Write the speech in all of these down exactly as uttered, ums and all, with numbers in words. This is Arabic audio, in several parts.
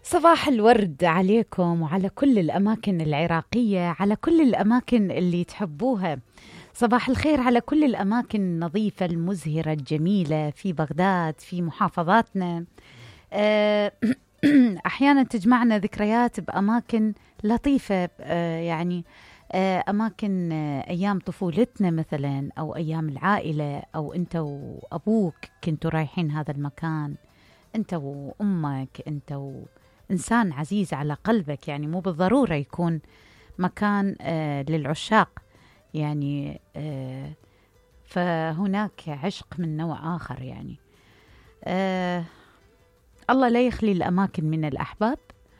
صباح الورد عليكم وعلى كل الأماكن العراقية، على كل الأماكن اللي تحبوها. صباح الخير على كل الأماكن النظيفة المزهرة الجميلة في بغداد، في محافظاتنا. آه، أحيانا تجمعنا ذكريات بأماكن لطيفة، آه، يعني آه، أماكن آه، أيام طفولتنا مثلا، أو أيام العائلة، أو أنت وأبوك كنتوا رايحين هذا المكان، أنت وأمك، أنت وإنسان عزيز على قلبك. يعني مو بالضرورة يكون مكان آه للعشاق، يعني آه فهناك عشق من نوع آخر. يعني آه الله لا يخلي الأماكن من الأحباب.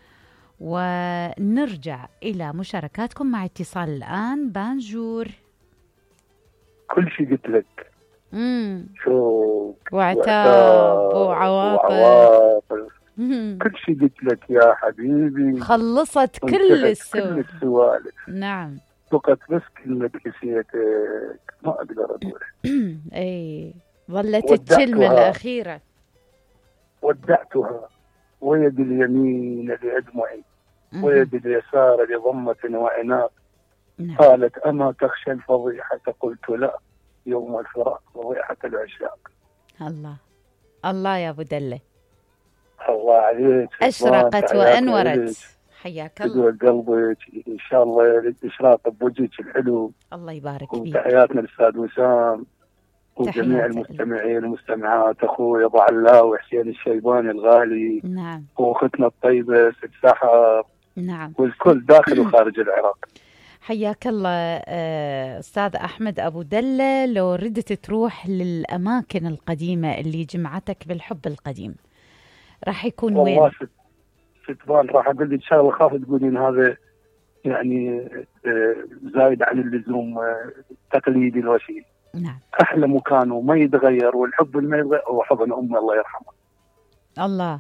ونرجع إلى مشاركاتكم مع اتصال الآن. بانجور. كل شيء قلت لك. مم. شوق وعتاب وعواطف. وعواطف. كل شيء قلت لك يا حبيبي. خلصت كل السوالف. كل السوالف. نعم. فقط بس كلمة نسيتك ما أقدر أقول. اي ظلت الكلمة الأخيرة. ودعتها ويد اليمين لأدمعي ويد اليسار لضمة وعناء. نعم. قالت أما تخشى الفضيحة؟ قلت لا، يوم الفراق فضيحة العشاق. الله الله يا أبو دلة، الله عليك. أشرقت وأنورت. حياك الله. تدور قلبك إن شاء الله إشراق بوجهك الحلو. الله يبارك فيك. وتحياتنا للأستاذ وسام وجميع المستمعين والمستمعات، أخوي أبو علاء وحسين الشيباني الغالي. نعم. وأختنا الطيبة ست سحر. نعم. والكل داخل وخارج العراق. حياك الله أستاذ أحمد أبو دلة. لو ردت تروح للأماكن القديمة اللي جمعتك بالحب القديم، راح يكون وين؟ والله ستبان راح أقول لك شغلة خاف تقولين هذا يعني زايد عن اللزوم، تقليدي الوشي. نعم. أحلى مكان وما يتغير والحب ما يتغير هو حضن أمي الله يرحمها. الله.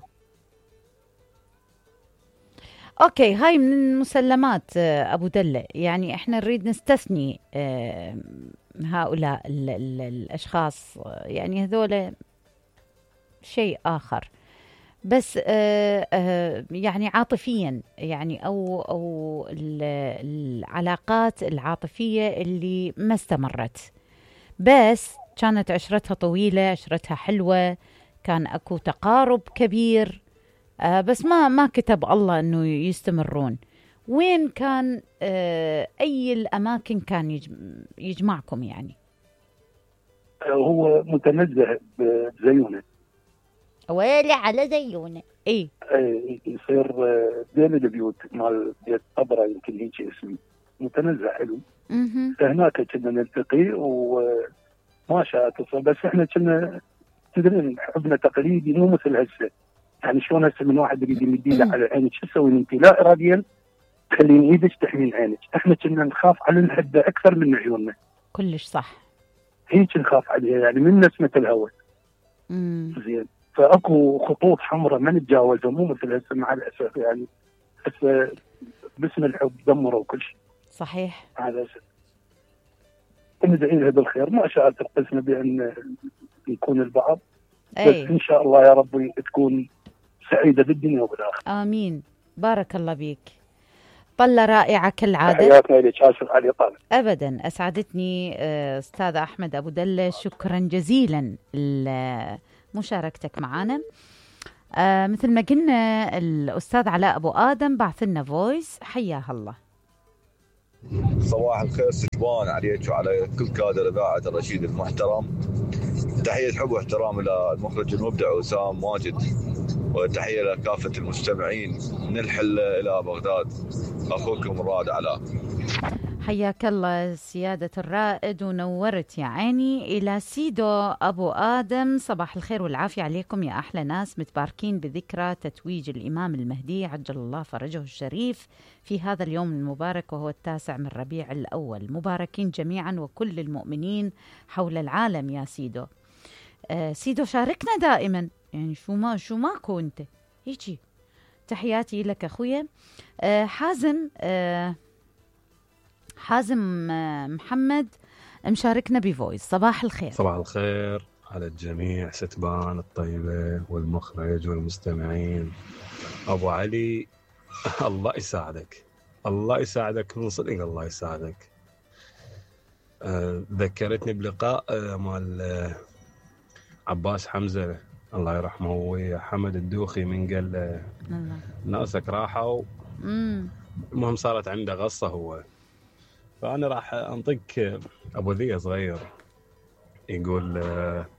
أوكي، هاي من المسلمات أبو دلة. يعني إحنا نريد نستثني هؤلاء ال ال الأشخاص، يعني هذول شيء آخر، بس آه آه يعني عاطفيا، يعني أو أو العلاقات العاطفية اللي ما استمرت، بس كانت عشرتها طويلة، عشرتها حلوة، كان أكو تقارب كبير، آه بس ما ما كتب الله أنه يستمرون. وين كان آه أي الأماكن كان يجم يجمعكم؟ يعني هو متنزه بزيونة. ويلي على زيونة. اي اي يصير بين البيوت مال بيت طبرة، يمكن هيك اسمي، متنزه حلو. فهناك كنا نلتقي وما شاء تصل. بس احنا كنا تدرين حبنا تقليدي مو مثل هسه. يعني شلون هسه من واحد يريد يمديله على عينك شو تسوي انت؟ لا اراديا تخلين ايدك تحمين عينك. احنا كنا نخاف على الحده اكثر من عيوننا. كلش صح. هيك نخاف عليها، يعني من نسمه الهواء. زين. فاكو خطوط حمراء ما نتجاوزها، مو مثل هسه مع الاسف. يعني هسه باسم الحب دمروا كل شيء. صحيح. على اساس ندعي لها بالخير، ما شاءت القسمه بان يكون البعض. أي. بس ان شاء الله يا ربي تكون سعيده بالدنيا وبالاخره. امين. بارك الله بيك. طلة رائعة كالعادة. حياتنا لك عاشق علي طالب. أبدا، أسعدتني أستاذ أحمد أبو دلة، شكرا جزيلا لمشاركتك معنا. آه مثل ما قلنا الأستاذ علاء أبو آدم بعث لنا فويس، حياها الله. صباح الخير سجبان عليك وعلى كل كادر إذاعة الرشيد المحترم. تحية حب واحترام إلى المخرج المبدع وسام ماجد، وتحية لكافة المستمعين من الحلة إلى بغداد. أخوكم رائد علاء. حياك الله سيادة الرائد ونورت يا عيني. إلى سيدو أبو آدم، صباح الخير والعافية عليكم يا أحلى ناس، متباركين بذكرى تتويج الإمام المهدي عجل الله فرجه الشريف في هذا اليوم المبارك، وهو التاسع من ربيع الأول. مباركين جميعا وكل المؤمنين حول العالم يا سيدو. آه سيدو شاركنا دائما، يعني شو ما شو ماكو انت هيجي. تحياتي لك أخويا. آه حازم آه حازم محمد مشاركنا بفويس. صباح الخير. صباح الخير على الجميع، ستبان الطيبة والمخرج والمستمعين. ابو علي الله يساعدك، الله يساعدك من صدق، الله يساعدك. أه ذكرتني بلقاء أه مال أه عباس حمزة الله يرحمه وحمد الدوخي، من قال أه ناسك راحوا. المهم صارت عنده غصة هو، فأنا راح أنطق أبو ذي صغير يقول أه